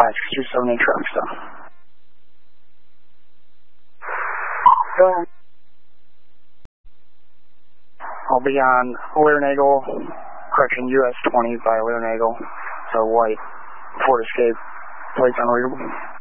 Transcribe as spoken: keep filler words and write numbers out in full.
five six two seven eight traffic stop. Go ahead. I'll be on Learnagle, correction, U S twenty by Learnagle. So white, Ford Escape, plates unreadable.